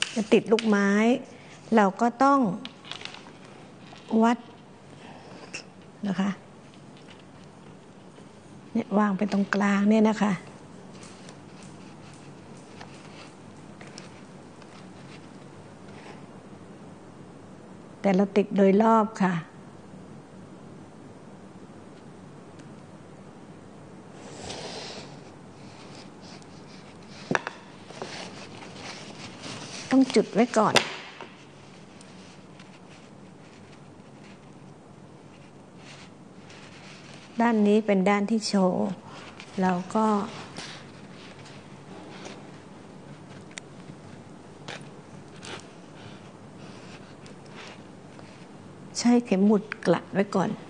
จะติดลูกไม้เราก็ต้องวัดนะคะเนี่ยวางไปตรงกลางเนี่ยนะคะแต่เราติดโดยรอบค่ะต้องจุดไว้ก่อนด้านนี้เป็นด้านที่โชว์เราก็ใช้เข็มหมุดกลัดไว้ก่อน